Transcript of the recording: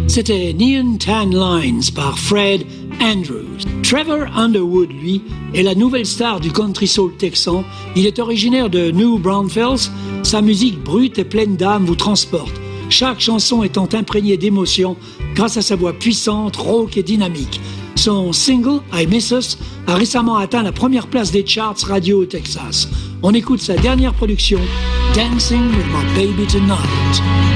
C'était Neon Tan Lines par Fred Andrews. Trevor Underwood, lui, est la nouvelle star du country soul texan. Il est originaire de New Braunfels. Sa musique brute et pleine d'âme vous transporte. Chaque chanson étant imprégnée d'émotion grâce à sa voix puissante, rauque et dynamique. Son single, I Miss Us, a récemment atteint la première place des charts radio au Texas. On écoute sa dernière production, Dancing with My Baby Tonight.